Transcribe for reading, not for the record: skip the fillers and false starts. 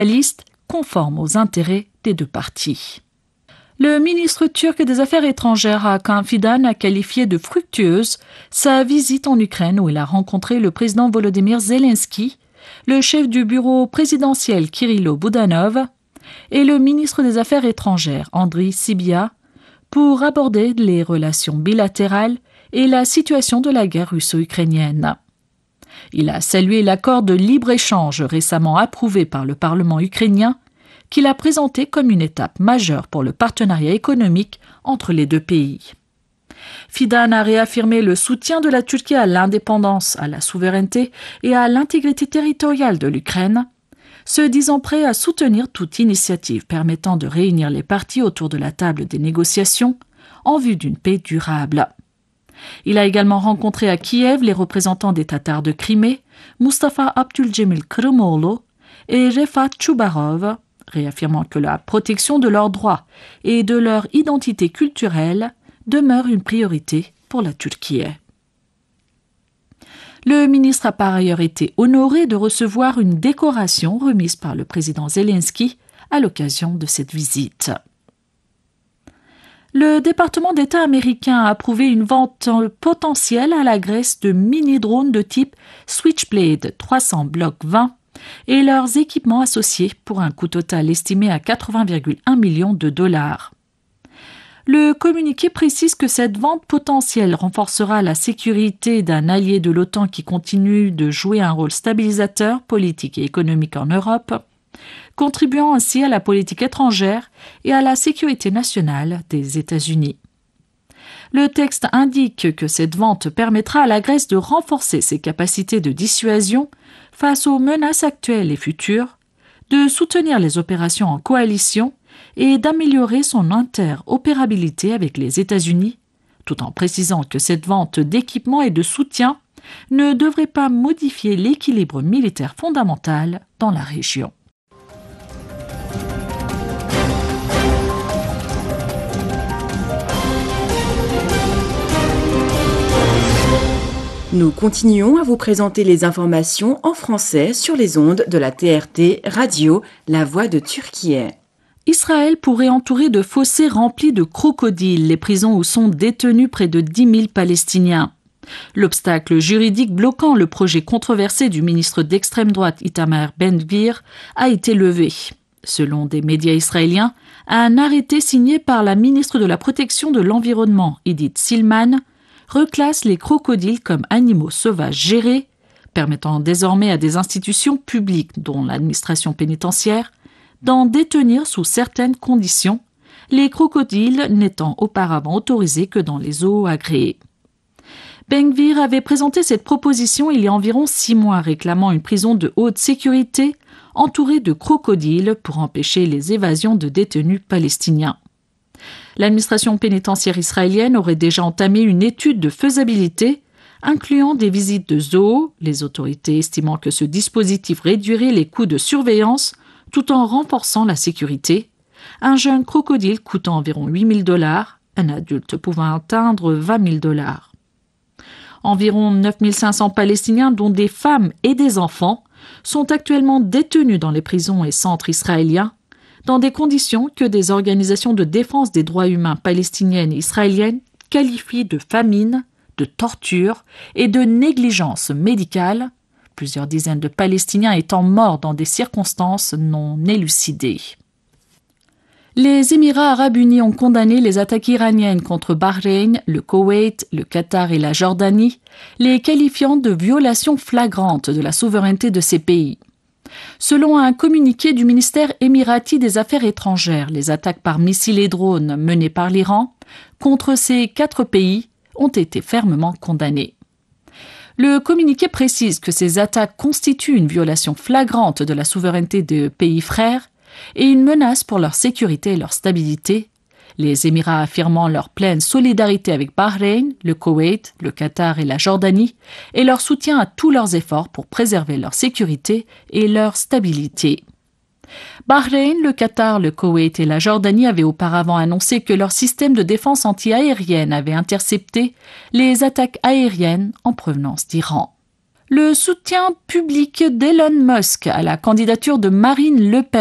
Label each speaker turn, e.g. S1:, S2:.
S1: réaliste, conforme aux intérêts des deux parties. Le ministre turc des Affaires étrangères Hakan Fidan a qualifié de fructueuse sa visite en Ukraine où il a rencontré le président Volodymyr Zelensky, le chef du bureau présidentiel Kirilo Budanov et le ministre des Affaires étrangères Andriy Sybiha pour aborder les relations bilatérales et la situation de la guerre russo-ukrainienne. Il a salué l'accord de libre-échange récemment approuvé par le Parlement ukrainien qu'il a présenté comme une étape majeure pour le partenariat économique entre les deux pays. Fidan a réaffirmé le soutien de la Turquie à l'indépendance, à la souveraineté et à l'intégrité territoriale de l'Ukraine, se disant prêt à soutenir toute initiative permettant de réunir les parties autour de la table des négociations en vue d'une paix durable. Il a également rencontré à Kiev les représentants des Tatars de Crimée, Mustafa Abdülcemil Kırımoğlu et Refat Choubarov, réaffirmant que la protection de leurs droits et de leur identité culturelle demeure une priorité pour la Turquie. Le ministre a par ailleurs été honoré de recevoir une décoration remise par le président Zelensky à l'occasion de cette visite. Le département d'État américain a approuvé une vente potentielle à la Grèce de mini-drones de type Switchblade 300 Block 20 et leurs équipements associés pour un coût total estimé à 80,1 millions de dollars. Le communiqué précise que cette vente potentielle renforcera la sécurité d'un allié de l'OTAN qui continue de jouer un rôle stabilisateur politique et économique en Europe, contribuant ainsi à la politique étrangère et à la sécurité nationale des États-Unis. Le texte indique que cette vente permettra à la Grèce de renforcer ses capacités de dissuasion face aux menaces actuelles et futures, de soutenir les opérations en coalition et d'améliorer son interopérabilité avec les États-Unis, tout en précisant que cette vente d'équipements et de soutien ne devrait pas modifier l'équilibre militaire fondamental dans la région.
S2: Nous continuons à vous présenter les informations en français sur les ondes de la TRT Radio, La Voix de Turquie.
S1: Israël pourrait entourer de fossés remplis de crocodiles les prisons où sont détenus près de 10 000 Palestiniens. L'obstacle juridique bloquant le projet controversé du ministre d'extrême droite Itamar Ben-Gvir a été levé. Selon des médias israéliens, un arrêté signé par la ministre de la Protection de l'Environnement, Idit Silman, reclasse les crocodiles comme animaux sauvages gérés, permettant désormais à des institutions publiques, dont l'administration pénitentiaire, d'en détenir sous certaines conditions, les crocodiles n'étant auparavant autorisés que dans les zoos agréés. Ben-Gvir avait présenté cette proposition il y a environ 6 mois, réclamant une prison de haute sécurité entourée de crocodiles pour empêcher les évasions de détenus palestiniens. L'administration pénitentiaire israélienne aurait déjà entamé une étude de faisabilité, incluant des visites de zoos, les autorités estimant que ce dispositif réduirait les coûts de surveillance tout en renforçant la sécurité, un jeune crocodile coûtant environ 8 000 $, un adulte pouvant atteindre 20 000 $. Environ 9 500 Palestiniens, dont des femmes et des enfants, sont actuellement détenus dans les prisons et centres israéliens, dans des conditions que des organisations de défense des droits humains palestiniennes et israéliennes qualifient de famine, de torture et de négligence médicale, plusieurs dizaines de Palestiniens étant morts dans des circonstances non élucidées. Les Émirats arabes unis ont condamné les attaques iraniennes contre Bahreïn, le Koweït, le Qatar et la Jordanie, les qualifiant de violations flagrantes de la souveraineté de ces pays. Selon un communiqué du ministère émirati des Affaires étrangères, les attaques par missiles et drones menées par l'Iran contre ces 4 pays ont été fermement condamnées. Le communiqué précise que ces attaques constituent une violation flagrante de la souveraineté des pays frères et une menace pour leur sécurité et leur stabilité, les Émirats affirmant leur pleine solidarité avec Bahreïn, le Koweït, le Qatar et la Jordanie et leur soutien à tous leurs efforts pour préserver leur sécurité et leur stabilité. Bahreïn, le Qatar, le Koweït et la Jordanie avaient auparavant annoncé que leur système de défense anti-aérienne avait intercepté les attaques aériennes en provenance d'Iran. Le soutien public d'Elon Musk à la candidature de Marine Le Pen